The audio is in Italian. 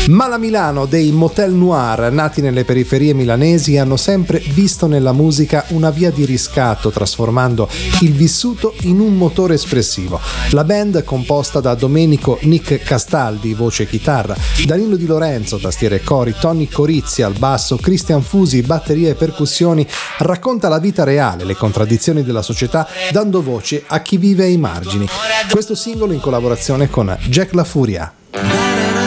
Ma la Milano dei Motel Noir, nati nelle periferie milanesi, hanno sempre visto nella musica una via di riscatto, trasformando il vissuto in un motore espressivo. La band, composta da Domenico Nick Castaldi, voce e chitarra, Danilo Di Lorenzo, tastiere e cori, Tony Corizzi al basso, Christian Fusi, batterie e percussioni, racconta la vita reale, le contraddizioni della società, dando voce a chi vive ai margini. Questo singolo in collaborazione con Jack La Furia.